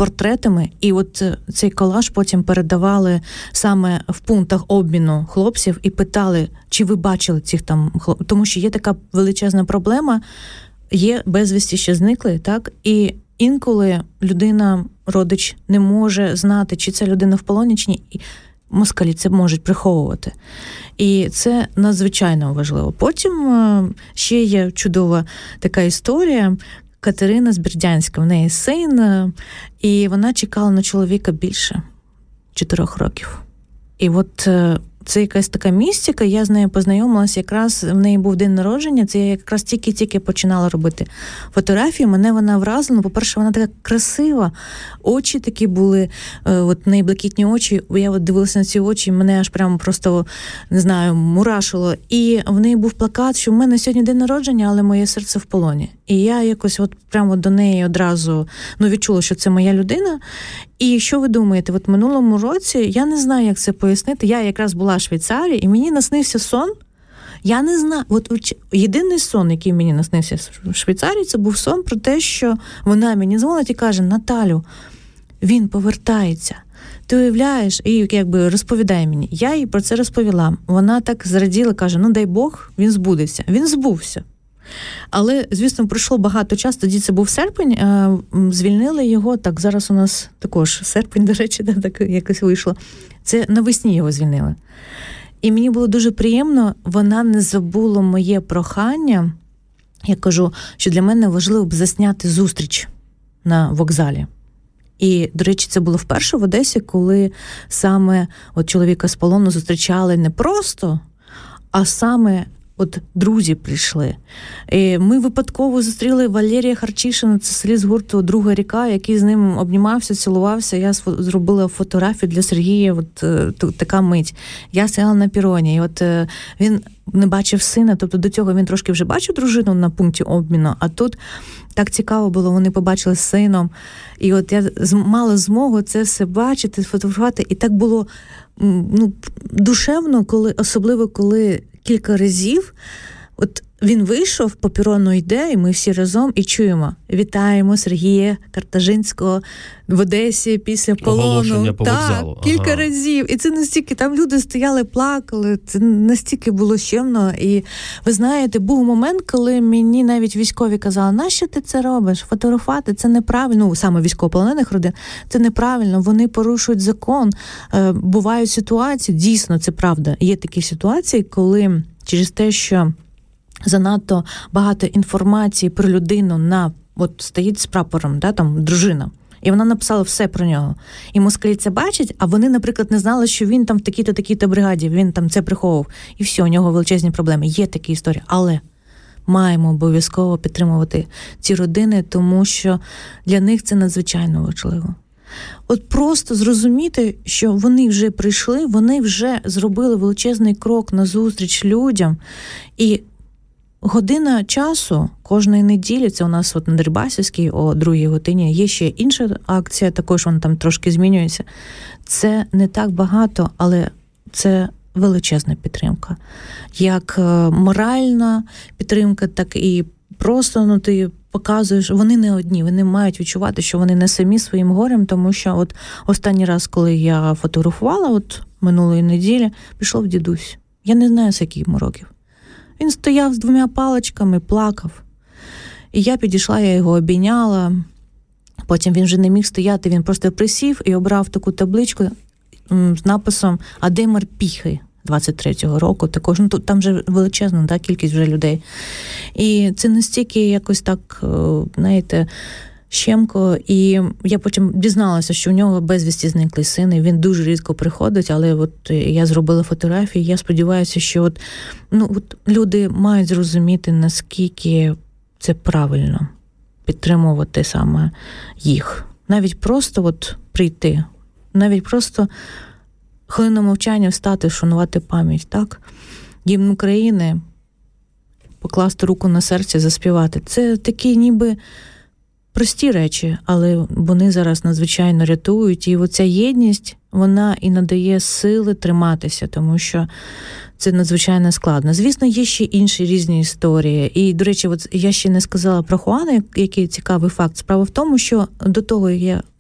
портретами, і от цей колаж потім передавали саме в пунктах обміну хлопців і питали, чи ви бачили цих там хлопців, тому що є така величезна проблема, є безвісті, що зникли, так, і інколи людина, родич, не може знати, чи ця людина в полоні, чи ні. Москалі це можуть приховувати. І це надзвичайно важливо. Потім ще є чудова така історія. Катерина з Бердянська, в неї син, і вона чекала на чоловіка більше 4 років. І от це якась така містика, я з нею познайомилася, якраз в неї був день народження, це я якраз тільки починала робити фотографії, мене вона вразила, по-перше, вона така красива, очі такі були, от неї блакитні очі, я от дивилася на ці очі, мене аж прямо просто, не знаю, мурашило, і в неї був плакат, що в мене сьогодні день народження, але моє серце в полоні. І я якось от прямо до неї одразу, відчула, що це моя людина. І що ви думаєте, от в минулому році, я не знаю, як це пояснити, я якраз була в Швейцарії, і мені наснився сон, я не знаю, от єдиний сон, який мені наснився в Швейцарії, це був сон про те, що вона мені дзвонить і каже: Наталю, він повертається. Ти уявляєш? І якби розповідає мені. Я їй про це розповіла. Вона так зраділа, каже: дай Бог, він збудеться. Він збувся. Але, звісно, пройшло багато часу, тоді це був серпень, звільнили його, так, зараз у нас також серпень, до речі, так якось вийшло. Це навесні його звільнили. І мені було дуже приємно, вона не забула моє прохання, я кажу, що для мене важливо б засняти зустріч на вокзалі. І, до речі, це було вперше в Одесі, коли саме от чоловіка з полону зустрічали не просто, а саме от друзі прийшли. І ми випадково зустріли Валерія Харчишина, це соліст гурту «Друга ріка», який з ним обнімався, цілувався. Я зробила фотографію для Сергія, от така мить. Я стояла на пероні, і от він не бачив сина, тобто до цього він трошки вже бачив дружину на пункті обміну, а тут так цікаво було, вони побачили з сином. І от я мала змогу це все бачити, фотографувати, і так було душевно, особливо коли кілька разів от він вийшов, по перону йде, і ми всі разом і чуємо: вітаємо Сергія Картажинського в Одесі після полону. Оголошення по вокзалу. Так, кілька разів. І це настільки, там люди стояли, плакали, це настільки було щемно. І ви знаєте, був момент, коли мені навіть військові казали: нащо ти це робиш? Фотографувати це неправильно. Саме військовополонених родин, це неправильно, вони порушують закон. Бувають ситуації, дійсно, це правда. Є такі ситуації, коли через те, що занадто багато інформації про людину от стоїть з прапором, там дружина, і вона написала все про нього. І москалі це бачать, а вони, наприклад, не знали, що він там в такій-то, такій-то бригаді, він там це приховував. І все, у нього величезні проблеми. Є такі історії. Але маємо обов'язково підтримувати ці родини, тому що для них це надзвичайно важливо. От просто зрозуміти, що вони вже прийшли, вони вже зробили величезний крок назустріч людям. І година часу кожної неділі, це у нас от на Дерибасівській о 2-й годині, є ще інша акція, також вона там трошки змінюється. Це не так багато, але це величезна підтримка. Як моральна підтримка, так і просто, ти показуєш, вони не одні, вони мають відчувати, що вони не самі своїм горем, тому що от останній раз, коли я фотографувала, от минулої неділі, пішов дідусь. Я не знаю, скільки йому років. Він стояв з 2 паличками, плакав. І я підійшла, я його обійняла. Потім він вже не міг стояти, він просто присів і обрав таку табличку з написом «Адемар Піхи» 23-го року. Також, там вже величезна кількість вже людей. І це настільки якось так, знаєте, щемко. І я потім дізналася, що у нього безвісті зниклий син, і він дуже рідко приходить, але от я зробила фотографії, я сподіваюся, що от люди мають зрозуміти, наскільки це правильно підтримувати саме їх. Навіть просто от прийти, навіть просто хвилину мовчання встати, вшанувати пам'ять, так? Гімн України, покласти руку на серце, заспівати. Це такі ніби прості речі, але вони зараз надзвичайно рятують. І оця єдність, вона і надає сили триматися, тому що це надзвичайно складно. Звісно, є ще інші різні історії. І, до речі, от я ще не сказала про Хуана, який цікавий факт. Справа в тому, що до того, як я